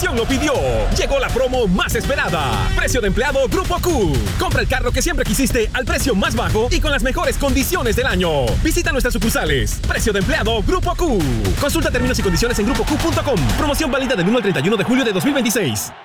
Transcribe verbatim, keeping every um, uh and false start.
generación lo pidió. Llegó la promo más esperada. Precio de empleado Grupo Q. Compra el carro que siempre quisiste al precio más bajo y con las mejores condiciones del año. Visita nuestras sucursales. Precio de empleado Grupo Q. Consulta términos y condiciones en grupo q punto com. Promoción válida del uno al treinta y uno de julio de dos mil veintiséis.